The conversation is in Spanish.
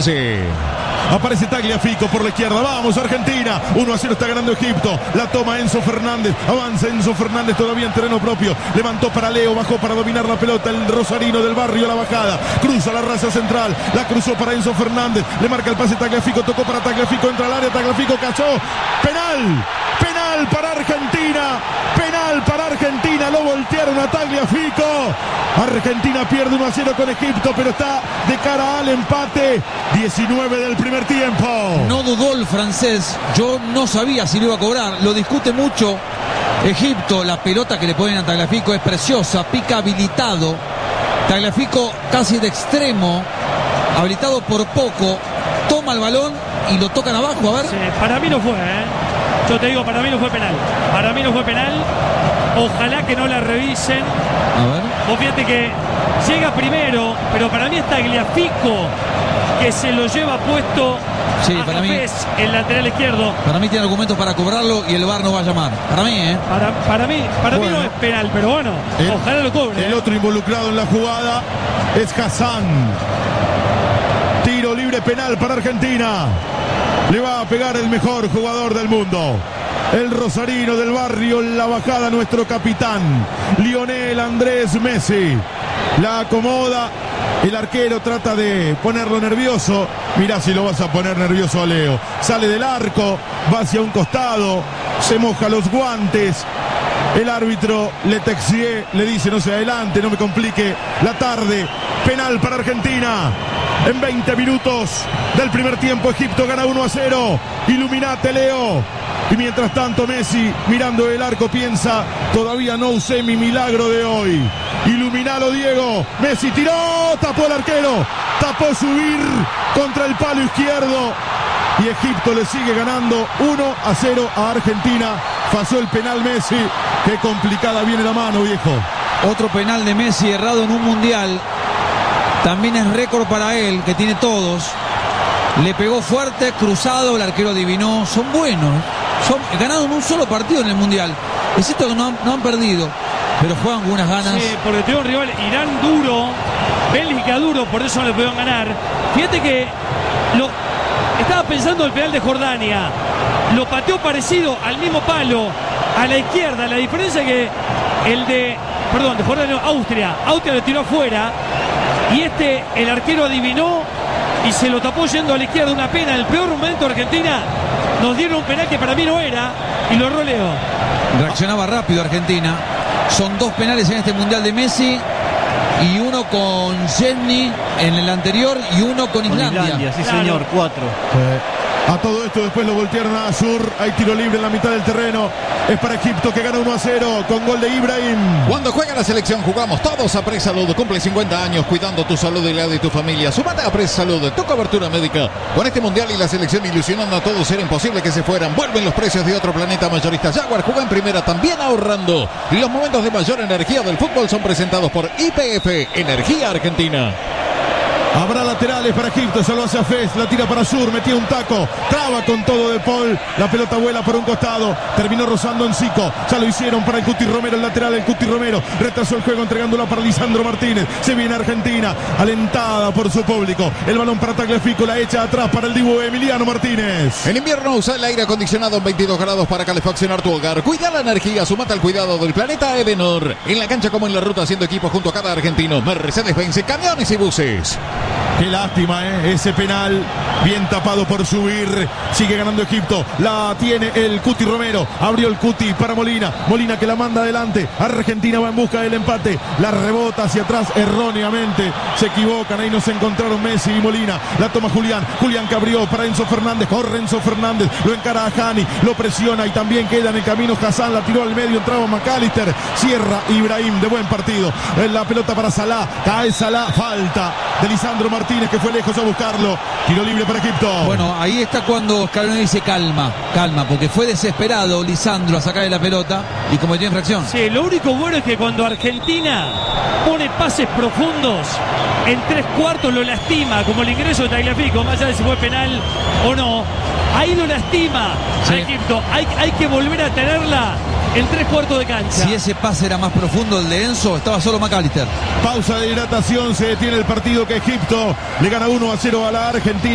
Messi. Aparece Tagliafico por la izquierda. Vamos, Argentina. 1-0 está ganando Egipto. La toma Enzo Fernández. Avanza Enzo Fernández todavía en terreno propio. Levantó para Leo. Bajó para dominar la pelota. El rosarino del barrio. La bajada. Cruza la raza central. La cruzó para Enzo Fernández. Le marca el pase Tagliafico. Tocó para Tagliafico. Entra al área. Tagliafico cachó. Penal. Penal para Argentina. Penal para Argentina. Lo voltearon a Tagliafico. Argentina pierde 1-0 con Egipto, pero está de cara al empate. 19 del primer tiempo. No dudó el francés. Yo no sabía si lo iba a cobrar. Lo discute mucho Egipto. La pelota que le ponen a Tagliafico es preciosa. Pica habilitado. Tagliafico casi de extremo. Habilitado por poco. Toma el balón y lo tocan abajo. A ver. Sí, para mí no fue, Yo te digo, para mí no fue penal. Para mí no fue penal. Ojalá que no la revisen. A ver. Vos fíjate que llega primero, pero para mí es Tagliafico que se lo lleva puesto Sí, a para mí, Hafez, el lateral izquierdo. para mí tiene argumentos para cobrarlo y el VAR no va a llamar. Para mí, Para mí Bueno. no es penal, pero bueno, ojalá lo cobre. El otro involucrado en la jugada es Hassan. Tiro libre penal para Argentina. Le va a pegar el mejor jugador del mundo. El rosarino del barrio, la bajada, nuestro capitán, Lionel Andrés Messi. La acomoda. El arquero trata de ponerlo nervioso. Mirá si lo vas a poner nervioso a Leo. Sale del arco, va hacia un costado, se moja los guantes. El árbitro Letexier le dice: no se adelante, no me complique la tarde. Penal para Argentina. En 20 minutos del primer tiempo, Egipto gana 1-0. Iluminate, Leo. Y mientras tanto, Messi, mirando el arco, piensa: todavía no usé mi milagro de hoy. Iluminalo, Diego. Messi tiró, tapó el arquero. Tapó subir contra el palo izquierdo. Y Egipto le sigue ganando 1-0 a Argentina. Pasó el penal Messi. Qué complicada viene la mano, viejo. Otro penal de Messi errado en un mundial. También es récord para él, que tiene todos. Le pegó fuerte, cruzado, el arquero adivinó. Son buenos. Ganaron un solo partido en el mundial. Es cierto que no han perdido, pero juegan con unas ganas. Sí, porque tuvo un rival Irán duro, Bélgica duro, por eso no le pudieron ganar. Fíjate que estaba pensando el penal de Jordania. Lo pateó parecido al mismo palo, a la izquierda. La diferencia es que de Jordania, Austria lo tiró afuera. Y el arquero adivinó y se lo tapó yendo a la izquierda. Una pena, el peor momento de Argentina. Nos dieron un penal que para mí no era y lo roleo. Reaccionaba rápido Argentina. Son 2 penales en este mundial de Messi. Y uno con Szczęsny en el anterior y uno con Islandia. Sí, Claro. señor, 4. A todo esto después lo voltearon a Azur. Hay tiro libre en la mitad del terreno. Es para Egipto, que gana 1-0 con gol de Ibrahim. Cuando juega la selección jugamos todos a Presalud. Cumple 50 años cuidando tu salud y la de tu familia. Sumate a Presalud, tu cobertura médica. Con este mundial y la selección ilusionando a todos, era imposible que se fueran. Vuelven los precios de otro planeta mayorista. Jaguar juega en primera, también ahorrando. Y los momentos de mayor energía del fútbol son presentados por YPF, Energía Argentina. Habrá laterales para Egipto, se lo hace a Fez, la tira para Sur, metía un taco, traba con todo De Paul, la pelota vuela por un costado, terminó rozando en Zico, ya lo hicieron para el Cuti Romero, el lateral, el Cuti Romero, retrasó el juego entregándola para Lisandro Martínez, se viene Argentina, alentada por su público, el balón para Tagliafico, la echa atrás para el Dibu Emiliano Martínez. En invierno usa el aire acondicionado en 22 grados para calefaccionar tu hogar. Cuida la energía, sumate al cuidado del planeta Edenor. En la cancha como en la ruta, haciendo equipo junto a cada argentino. Mercedes-Benz, camiones y buses. Qué lástima, ese penal, bien tapado por subir, sigue ganando Egipto, la tiene el Cuti Romero, abrió el Cuti para Molina, Molina que la manda adelante, Argentina va en busca del empate, la rebota hacia atrás erróneamente, se equivocan, ahí no se encontraron Messi y Molina, la toma Julián que abrió para Enzo Fernández, corre Enzo Fernández, lo encara a Hani, lo presiona y también queda en el camino Hassan, la tiró al medio, entraba McAllister, cierra Ibrahim, de buen partido, la pelota para Salah, cae Salah, falta de Lisandro Martínez, que fue lejos a buscarlo. Tiro libre para Egipto. Bueno, ahí está cuando Scaloni dice calma, porque fue desesperado Lisandro a sacarle la pelota y cometió infracción. Sí, lo único bueno es que cuando Argentina pone pases profundos en 3/4 lo lastima, como el ingreso de Tagliafico, más allá de si fue penal o no. Ahí lo lastima a Egipto. Hay que volver a tenerla en 3/4 de cancha. Si ese pase era más profundo, el de Enzo, estaba solo McAllister. Pausa de hidratación, se detiene el partido, que Egipto le gana 1-0 a la Argentina.